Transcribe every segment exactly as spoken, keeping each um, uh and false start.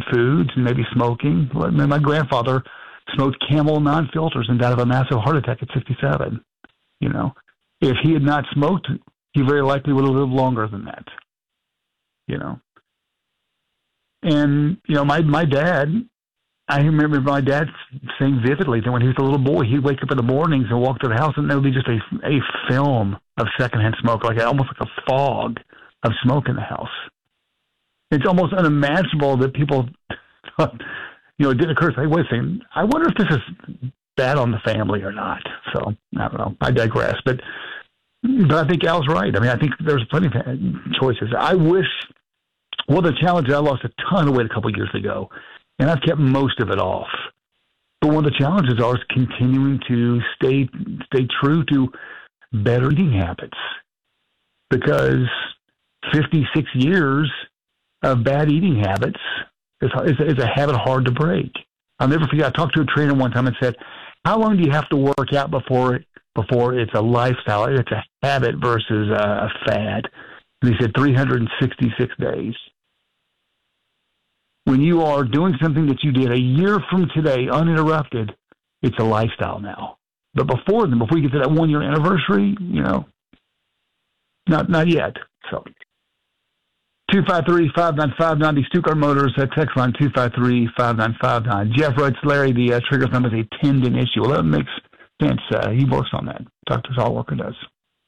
foods and maybe smoking. I mean, my grandfather smoked Camel non-filters and died of a massive heart attack at sixty-seven. You know, if he had not smoked, he very likely would have lived longer than that. You know, and you know, my my dad. I remember my dad saying vividly that when he was a little boy, he'd wake up in the mornings and walk to the house, and there would be just a a film of secondhand smoke, like almost like a fog of smoke in the house. It's almost unimaginable that people, you know, it didn't occur to say, wait a second, I wonder if this is bad on the family or not. So, I don't know. I digress. But, but I think Al's right. I mean, I think there's plenty of choices. I wish, well, the challenge, I lost a ton of weight a couple of years ago, and I've kept most of it off. But one of the challenges are is continuing to stay stay true to better eating habits, because fifty-six years of bad eating habits is, is, is a habit hard to break. I'll never forget, I talked to a trainer one time and said, how long do you have to work out before before it's a lifestyle, it's a habit versus a, a fad? And he said three hundred sixty-six days. When you are doing something that you did a year from today, uninterrupted, it's a lifestyle now. But before then, before you get to that one-year anniversary, you know, not not yet. So, two five three, five nine five nine, Stuttgart Motors, uh, text line two five three, five nine five nine. Jeff writes, Larry, the uh, trigger thumb is a tendon issue. Well, that makes sense. Uh, he works on that. Doctor Zallworker does.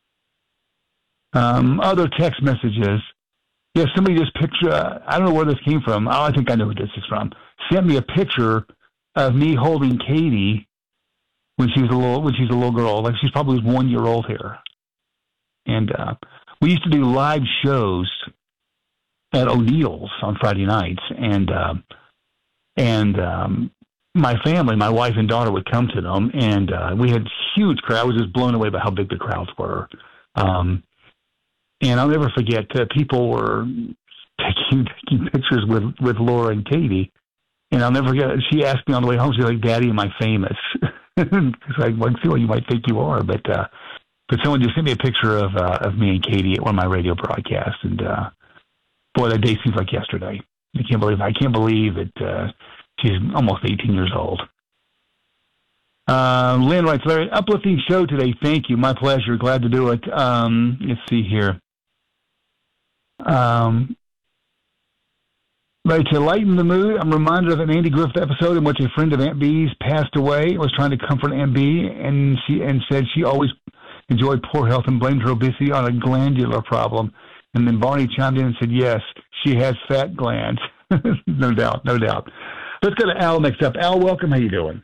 Um, other text messages. Yeah, somebody just picture, uh, I don't know where this came from. Oh, I think I know who this is from. Sent me a picture of me holding Katie when she was a little, when she was a little girl. Like, she's probably one year old here. And uh, we used to do live shows at O'Neill's on Friday nights. And, uh, and um, my family, my wife and daughter would come to them. And uh, we had huge crowds. I was just blown away by how big the crowds were. Um And I'll never forget, uh, people were taking, taking pictures with, with Laura and Katie. And I'll never forget, she asked me on the way home, she's like, Daddy, am I famous? Because I can see what you might think you are. But uh, but someone just sent me a picture of uh, of me and Katie at one of my radio broadcasts. And uh, boy, that day seems like yesterday. I can't believe I can't believe that uh, she's almost eighteen years old. Uh, Lynn writes, Larry, uplifting show today. Thank you. My pleasure. Glad to do it. Um, let's see here. Um, but to lighten the mood, I'm reminded of an Andy Griffith episode in which a friend of Aunt B's passed away. Was trying to comfort Aunt B, and she and said she always enjoyed poor health and blamed her obesity on a glandular problem. And then Barney chimed in and said, "Yes, she has fat glands." No doubt, no doubt. Let's go to Al next up. Al, welcome. How you doing?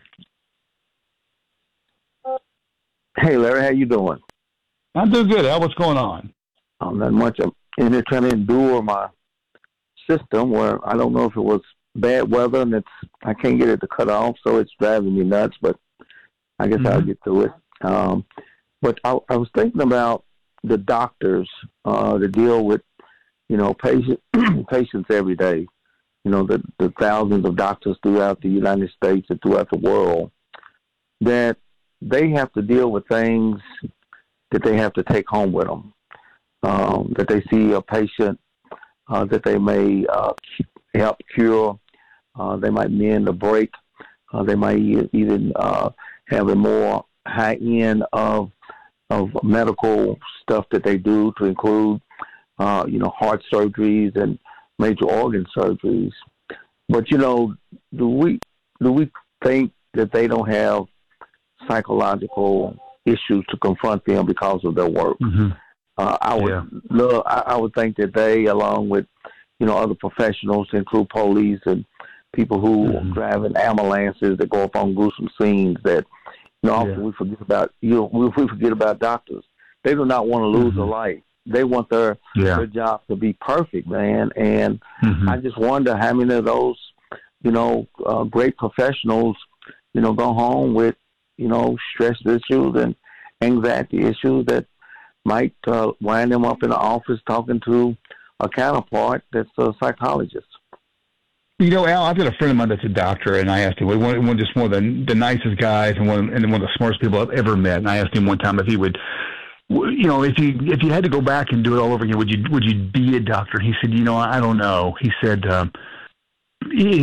Hey, Larry, how you doing? I'm doing good. Al, what's going on? Oh, not much. I'm in there trying to endure my system where I don't know if it was bad weather and it's I can't get it to cut off, so it's driving me nuts, but I guess mm-hmm. I'll get through it. Um, but I, I was thinking about the doctors uh, that deal with, you know, patient, patients every day, you know, the, the thousands of doctors throughout the United States and throughout the world, that they have to deal with things that they have to take home with them. Um, that they see a patient uh, that they may uh, help cure, uh, they might mend a break, uh, they might even uh, have a more high end of of medical stuff that they do, to include, uh, you know, heart surgeries and major organ surgeries. But you know, do we do we think that they don't have psychological issues to confront them because of their work? Mm-hmm. Uh, I would yeah. love, I, I would think that they, along with, you know, other professionals, include police and people who mm-hmm. drive in ambulances that go up on gruesome scenes, that, you know, often yeah. we forget about, you know, we, we forget about doctors. They do not want to lose mm-hmm. a life. They want their, yeah. their job to be perfect, man. And mm-hmm. I just wonder how many of those, you know, uh, great professionals, you know, go home with, you know, stress issues and anxiety issues that might uh, wind them up in the office talking to a counterpart that's a psychologist. You know, Al, I've got a friend of mine that's a doctor, and I asked him, one, one just one of the, the nicest guys and one, and one of the smartest people I've ever met, and I asked him one time if he would, you know, if you if you had to go back and do it all over again, would you would you be a doctor? And he said, you know, I don't know. He said, um, he,